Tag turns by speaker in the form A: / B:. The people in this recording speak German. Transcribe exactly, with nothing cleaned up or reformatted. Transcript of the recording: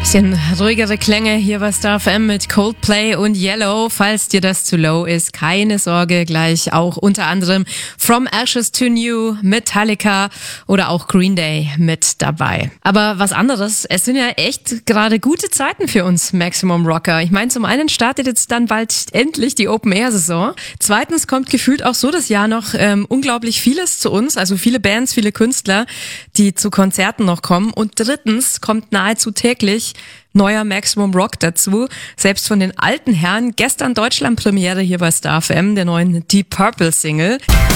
A: Bisschen ruhigere Klänge hier bei Star F M mit Coldplay und Yellow. Falls dir das zu low ist, keine Sorge, gleich auch unter anderem From Ashes to New, Metallica oder auch Green Day mit dabei. Aber was anderes, es sind ja echt gerade gute Zeiten für uns Maximum Rocker. Ich meine, zum einen startet jetzt dann bald endlich die Open-Air-Saison. Zweitens kommt gefühlt auch so das Jahr noch ähm, unglaublich vieles zu uns, also viele Bands, viele Künstler, die zu Konzerten noch kommen. Und drittens kommt nahezu täglich neuer Maximum Rock dazu. Selbst von den alten Herren. Gestern Deutschland-Premiere hier bei Star F M, der neuen Deep Purple Single.